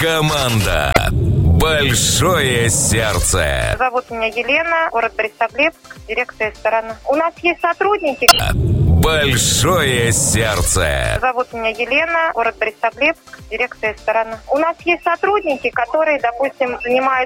Команда «Большое сердце». Зовут меня Елена, город Борисоглебск, дирекция ресторана. У нас есть сотрудники. «Большое сердце». Зовут меня Елена, город Борисоглебск, дирекция ресторана. У нас есть сотрудники, которые, допустим, занимаются